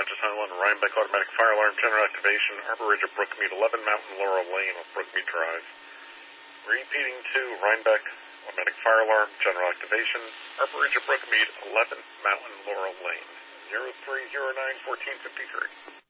Dutchess Highland, Rhinebeck Automatic Fire Alarm, General Activation, Arbor Ridge of Brookmead, 11 Mountain Laurel Lane of Brookmead Drive. Repeating to Rhinebeck Automatic Fire Alarm, General Activation, Arbor Ridge of Brookmead, 11 Mountain Laurel Lane, 0309-1453.